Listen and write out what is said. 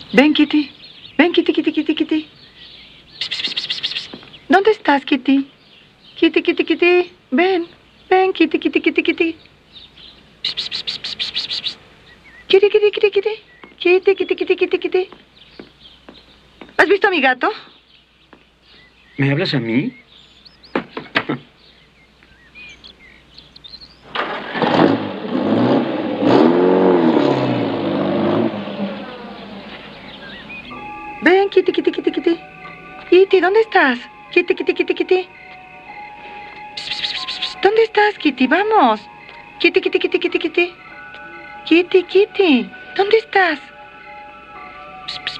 Ven, Kitty. Ven, Kitty, Kitty, Kitty, Kitty. Pss, pss, pss, pss, pss. ¿Dónde estás, Kitty? Kitty, Kitty, Kitty. Ven. Ven, Kitty, Kitty, Kitty, Kitty. Pss, pss, pss, pss, pss, pss, pss, pss. Kitty, Kitty, Kitty, Kitty. Kitty, Kitty, Kitty, Kitty, Kitty. ¿Has visto a mi gato? ¿Me hablas a mí? Ven, Kitty, Kitty, Kitty, Kitty. Kitty, ¿dónde estás? Kitty, Kitty, Kitty, Kitty. Pss, pss, pss, pss, pss. ¿Dónde estás, Kitty? Vamos. Kitty, Kitty, Kitty, Kitty, Kitty. Kitty, Kitty. ¿Dónde estás? Pss, pss,